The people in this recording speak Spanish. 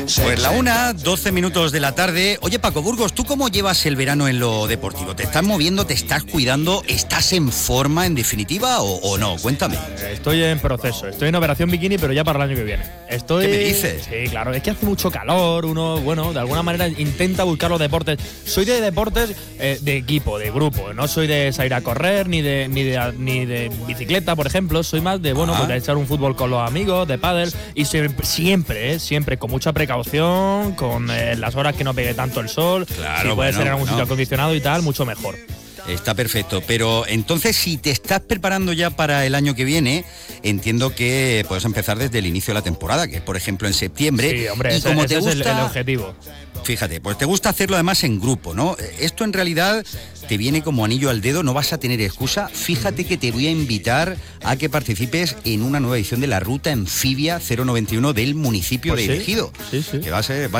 Pues la 1:12 de la tarde. Oye, Paco Burgos, ¿tú cómo llevas el verano en lo deportivo? ¿Te estás moviendo, te estás cuidando, estás en forma en definitiva o no? Cuéntame. Estoy en proceso, estoy en operación bikini, pero ya para el año que viene. ¿Qué me dices? Sí, claro, es que hace mucho calor, uno, bueno, de alguna manera intenta buscar los deportes. Soy de deportes de equipo, de grupo, no soy de salir a correr, ni de bicicleta, por ejemplo. Soy más de, pues de echar un fútbol con los amigos, de pádel, y siempre con mucha precaución, con las horas que no pegue tanto el sol. Claro, si puede ser en algún sitio acondicionado y tal, mucho mejor. Está perfecto, pero entonces si te estás preparando ya para el año que viene, entiendo que puedes empezar desde el inicio de la temporada, que es por ejemplo en septiembre. Sí, hombre, y ese es el objetivo. Fíjate, pues te gusta hacerlo además en grupo, ¿no? Esto en realidad te viene como anillo al dedo, no vas a tener excusa. Fíjate que te voy a invitar a que participes en una nueva edición de la Ruta Anfibia 091 del municipio de Ejido. Sí. Que va a ser